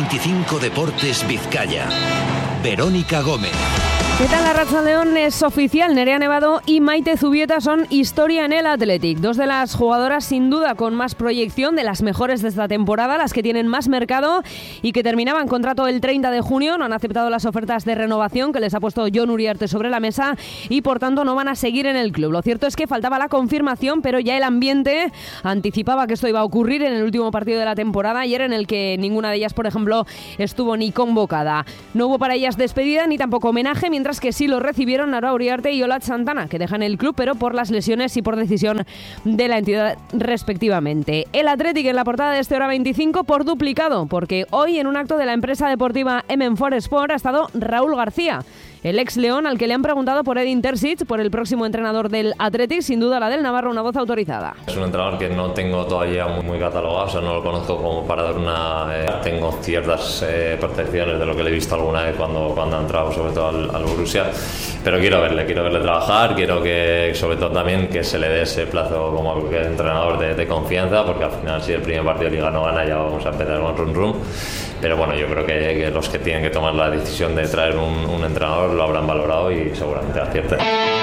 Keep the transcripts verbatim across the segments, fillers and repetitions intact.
veinticinco Deportes Vizcaya. Verónica Gómez. ¿Qué tal? La Arratsaldeon es oficial. Nerea Nevado y Maite Zubieta son historia en el Athletic. Dos de las jugadoras sin duda con más proyección, de las mejores de esta temporada, las que tienen más mercado y que terminaban contrato el treinta de junio. No han aceptado las ofertas de renovación que les ha puesto Jon Uriarte sobre la mesa y por tanto no van a seguir en el club. Lo cierto es que faltaba la confirmación, pero ya el ambiente anticipaba que esto iba a ocurrir en el último partido de la temporada, ayer, en el que ninguna de ellas, por ejemplo, estuvo ni convocada. No hubo para ellas despedida ni tampoco homenaje, mientras que sí lo recibieron Nara Uriarte y Olat Santana, que dejan el club, pero por las lesiones y por decisión de la entidad respectivamente. El Athletic en la portada de este Hora veinticinco por duplicado, porque hoy en un acto de la empresa deportiva M M cuatro Sport ha estado Raúl García, el ex León, al que le han preguntado por Edin Terzic, por el próximo entrenador del Athletic, sin duda la del Navarro, una voz autorizada. Es un entrenador que no tengo todavía muy, muy catalogado, o sea, no lo conozco como para dar una... Eh, tengo ciertas eh, percepciones de lo que le he visto alguna vez cuando, cuando ha entrado, sobre todo al, al Borussia, pero quiero verle, quiero verle trabajar, quiero que, sobre todo también, que se le dé ese plazo como cualquier entrenador de, de confianza, porque al final si el primer partido de Liga no gana ya vamos a empezar con rum rum, pero bueno, yo creo que, que los que tienen que tomar la decisión de traer un, un entrenador lo habrán valorado y seguramente acierten.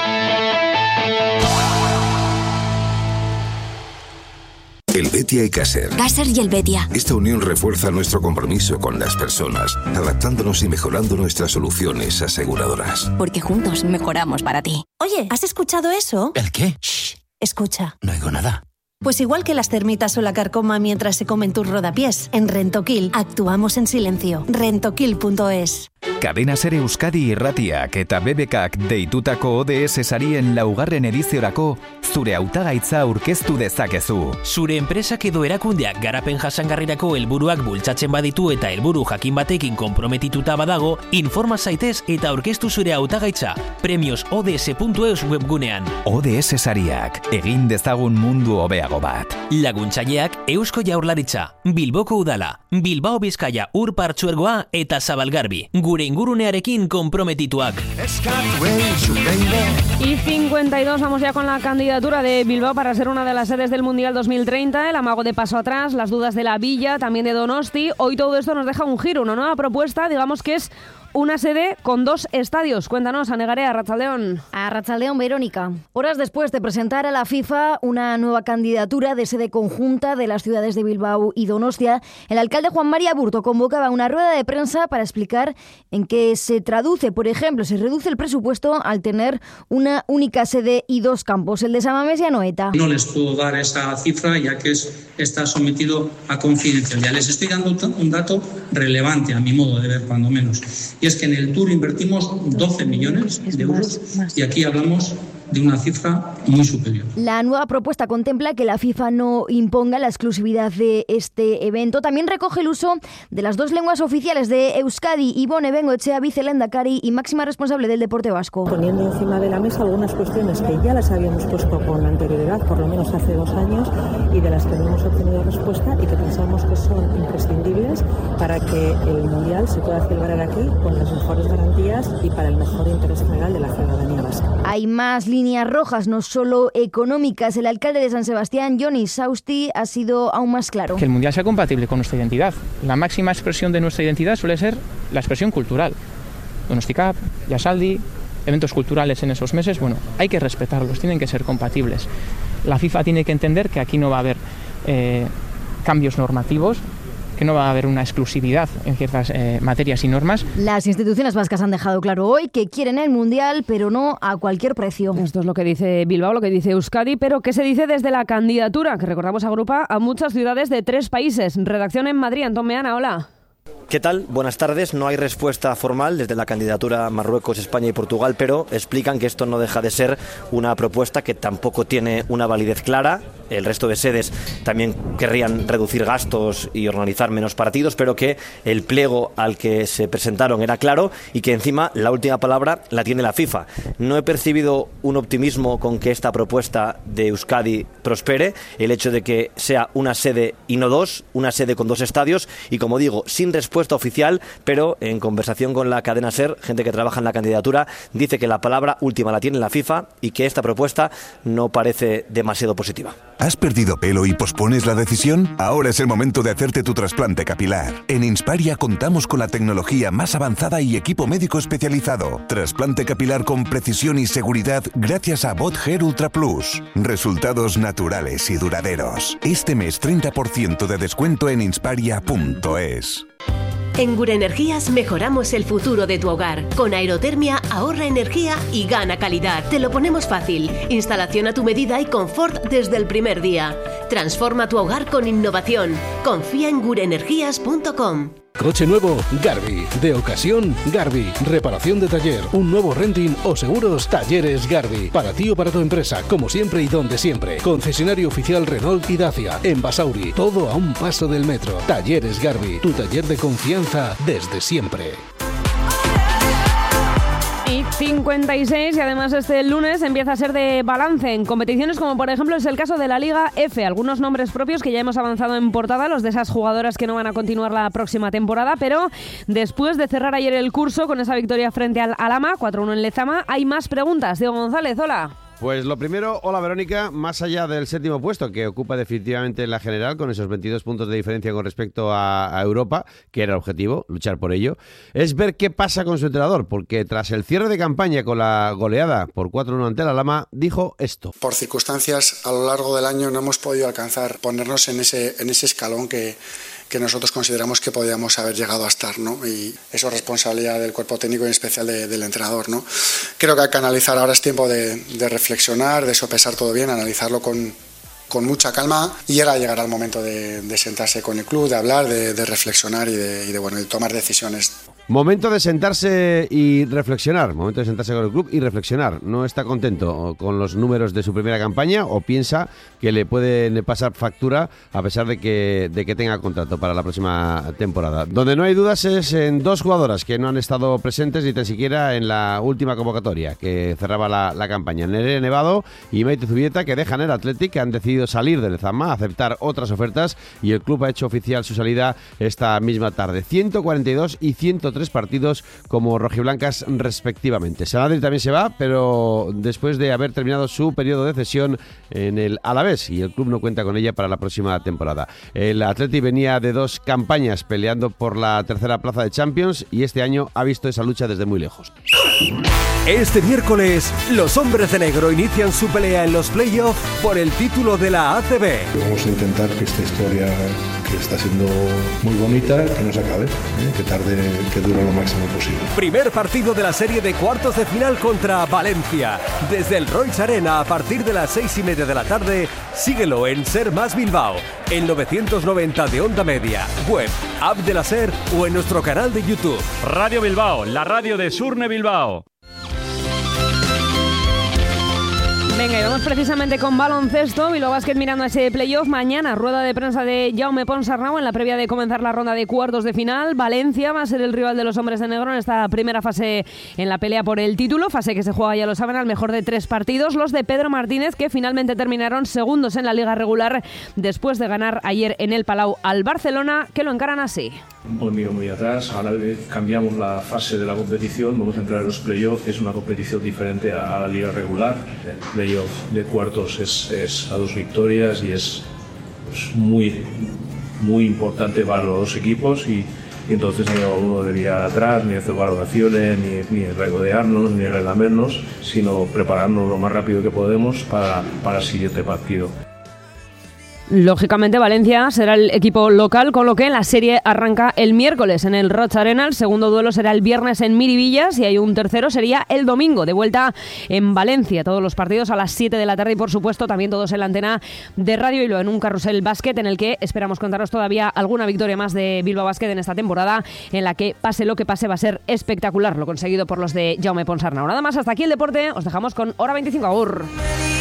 El Betia y Caser. Caser y el Betia. Esta unión refuerza nuestro compromiso con las personas, adaptándonos y mejorando nuestras soluciones aseguradoras. Porque juntos mejoramos para ti. Oye, ¿has escuchado eso? ¿El qué? Shh, escucha. No oigo nada. Pues igual que las termitas o la carcoma mientras se comen tus rodapiés, en Rentokil actuamos en silencio. Rentokil punto es. Cadena Ser Euskadi irratiak eta B B Kak deitutako O D S sarien laugarren ediziorako zure hautagaitza aurkeztu dezakezu. Zure enpresak edo erakundeak garapen jasangarrirako helburuak bultzatzen baditu eta helburu jakin batekin konprometituta badago, informa zaitez eta aurkeztu zure hautagaitza premios O D S punto eus webgunean. O D S sariak, egin dezagun mundu hobeago bat. Laguntzaileak Eusko Jaurlaritza, Bilboko Udala, Bilbao Bizkaia Ur Partzuergoa eta Zabalgarbi. Gure ingurunearekin konprometituak. Y cincuenta y dos, vamos ya con la candidatura de Bilbao para ser una de las sedes del Mundial dos mil treinta, el amago de paso atrás, las dudas de la Villa, también de Donosti. Hoy todo esto nos deja un giro, una nueva propuesta, digamos que es una sede con dos estadios. Cuéntanos, Anegarea, Arratsaldeon. Arratsaldeon, Verónica. Horas después de presentar a la FIFA una nueva candidatura de sede conjunta de las ciudades de Bilbao y Donostia, el alcalde Juan María Burto convocaba una rueda de prensa para explicar en qué se traduce. Por ejemplo, se reduce el presupuesto al tener una única sede y dos campos, el de Samamés y Anoeta. No les puedo dar esa cifra ya que es, está sometido a confidencialidad. Les estoy dando un dato relevante a mi modo de ver, cuando menos. Y es que en el Tour invertimos doce millones de euros y aquí hablamos de una cifra muy superior. La nueva propuesta contempla que la FIFA no imponga la exclusividad de este evento. También recoge el uso de las dos lenguas oficiales de Euskadi. Ibone Bengoechea, vicelehendakari y máxima responsable del deporte vasco. Poniendo encima de la mesa algunas cuestiones que ya las habíamos puesto con anterioridad, por lo menos hace dos años, y de las que no hemos obtenido respuesta y que pensamos que son imprescindibles para que el Mundial se pueda celebrar aquí con las mejores garantías y para el mejor interés general de la ciudadanía vasca. Hay más líneas rojas, no solo económicas. El alcalde de San Sebastián, Johnny Sausti, ha sido aún más claro. Que el Mundial sea compatible con nuestra identidad. La máxima expresión de nuestra identidad suele ser la expresión cultural. Donostikap, Yasaldi, eventos culturales en esos meses, bueno, hay que respetarlos, tienen que ser compatibles. La FIFA tiene que entender que aquí no va a haber eh, cambios normativos, que no va a haber una exclusividad en ciertas eh, materias y normas. Las instituciones vascas han dejado claro hoy que quieren el Mundial, pero no a cualquier precio. Esto es lo que dice Bilbao, lo que dice Euskadi, pero ¿qué se dice desde la candidatura? Que recordamos agrupa a muchas ciudades de tres países. Redacción en Madrid, Antón Meana, hola. ¿Qué tal? Buenas tardes. No hay respuesta formal desde la candidatura Marruecos, España y Portugal, pero explican que esto no deja de ser una propuesta que tampoco tiene una validez clara. El resto de sedes también querrían reducir gastos y organizar menos partidos, pero que el pliego al que se presentaron era claro y que encima la última palabra la tiene la FIFA. No he percibido un optimismo con que esta propuesta de Euskadi prospere, el hecho de que sea una sede y no dos, una sede con dos estadios y, como digo, sin respuesta respuesta oficial, pero en conversación con la cadena SER, gente que trabaja en la candidatura dice que la palabra última la tiene la FIFA y que esta propuesta no parece demasiado positiva. ¿Has perdido pelo y pospones la decisión? Ahora es el momento de hacerte tu trasplante capilar. En Insparia contamos con la tecnología más avanzada y equipo médico especializado. Trasplante capilar con precisión y seguridad gracias a BotHair Ultra Plus. Resultados naturales y duraderos. Este mes treinta por ciento de descuento en insparia punto es. En Gure Energías mejoramos el futuro de tu hogar. Con aerotermia ahorra energía y gana calidad. Te lo ponemos fácil. Instalación a tu medida y confort desde el primer día. Transforma tu hogar con innovación. Confía en gure energías punto com. Coche nuevo, Garbi. De ocasión, Garbi. Reparación de taller, un nuevo renting o seguros, Talleres Garbi. Para ti o para tu empresa, como siempre y donde siempre. Concesionario oficial Renault y Dacia. En Basauri, todo a un paso del metro. Talleres Garbi, tu taller de confianza desde siempre. Y cincuenta y seis, y además este lunes empieza a ser de balance en competiciones como por ejemplo es el caso de la Liga F. Algunos nombres propios que ya hemos avanzado en portada, los de esas jugadoras que no van a continuar la próxima temporada, pero después de cerrar ayer el curso con esa victoria frente al Alhama, cuatro uno en Lezama, hay más preguntas. Diego González, hola. Pues lo primero, hola Verónica, más allá del séptimo puesto que ocupa definitivamente la general con esos veintidós puntos de diferencia con respecto a, a Europa, que era el objetivo, luchar por ello, es ver qué pasa con su entrenador, porque tras el cierre de campaña con la goleada por cuatro uno ante el Alhama, dijo esto. Por circunstancias a lo largo del año no hemos podido alcanzar, ponernos en ese, en ese escalón que... que nosotros consideramos que podíamos haber llegado a estar, ¿no? Y eso es responsabilidad del cuerpo técnico y en especial de, del entrenador, ¿no? Creo que hay que analizar, ahora es tiempo de, de reflexionar, de sopesar todo bien, analizarlo con, con mucha calma y ahora llegará el momento de, de sentarse con el club, de hablar, de, de reflexionar y de, y de, bueno, de tomar decisiones. Momento de sentarse y reflexionar, momento de sentarse con el club y reflexionar. No está contento con los números de su primera campaña o piensa que le pueden pasar factura a pesar de que, de que tenga contrato para la próxima temporada. Donde no hay dudas es en dos jugadoras que no han estado presentes ni tan siquiera en la última convocatoria que cerraba la, la campaña. Nerea Nevado y Maite Zubieta, que dejan el Athletic, que han decidido salir del Lezama, aceptar otras ofertas y el club ha hecho oficial su salida esta misma tarde. ciento cuarenta y dos y ciento tres partidos como rojiblancas respectivamente. Saladri también se va, pero después de haber terminado su periodo de cesión en el Alavés y el club no cuenta con ella para la próxima temporada. El Athletic venía de dos campañas peleando por la tercera plaza de Champions y este año ha visto esa lucha desde muy lejos. Este miércoles, los hombres de negro inician su pelea en los playoffs por el título de la A C B. Vamos a intentar que esta historia, que está siendo muy bonita, que no se acabe, ¿eh? que tarde, que dure lo máximo posible. Primer partido de la serie de cuartos de final contra Valencia. Desde el Royce Arena a partir de las seis y media de la tarde, síguelo en Ser Más Bilbao, en novecientos noventa de Onda Media, web, app de la Ser o en nuestro canal de YouTube. Radio Bilbao, la radio de Surne Bilbao. Venga, y vamos precisamente con baloncesto. Bilbao Basket mirando a ese playoff. Mañana, rueda de prensa de Jaume Ponsarnau en la previa de comenzar la ronda de cuartos de final. Valencia va a ser el rival de los hombres de negro en esta primera fase en la pelea por el título. Fase que se juega, ya lo saben, al mejor de tres partidos. Los de Pedro Martínez, que finalmente terminaron segundos en la liga regular después de ganar ayer en el Palau al Barcelona, que lo encaran así. Un miro muy atrás, ahora cambiamos la fase de la competición, vamos a entrar en los playoffs, es una competición diferente a la liga regular. El playoff de cuartos es, es a dos victorias y es pues, muy, muy importante para los dos equipos y, y entonces no uno debería atrás, ni hacer valoraciones, ni, ni regodearnos, ni relamernos, sino prepararnos lo más rápido que podemos para, para el siguiente partido. Lógicamente Valencia será el equipo local, con lo que la serie arranca el miércoles en el Roig Arena. El segundo duelo será el viernes en Miribillas y hay un tercero sería el domingo, de vuelta en Valencia. Todos los partidos a las siete de la tarde y por supuesto también todos en la antena de Radio Bilbao, en un carrusel básquet en el que esperamos contaros todavía alguna victoria más de Bilbao Basket en esta temporada, en la que pase lo que pase va a ser espectacular lo conseguido por los de Jaume Ponsarnau. Nada más, hasta aquí el deporte, os dejamos con Hora veinticinco. Agur.